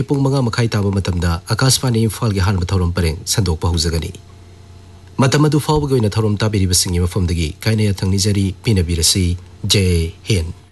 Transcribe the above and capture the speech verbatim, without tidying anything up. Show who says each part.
Speaker 1: पुंग मंगा मखाई ताबा मतमदा आकाशवाणी इम्फाल गे हान थौरम परें संदोकपा हुजगनी मतम अदु फावबगे ओइना थौरम ताबिरिबसिंगी मफमदगी कायने थंगनिजरी पिनबिरसी जय हिंद।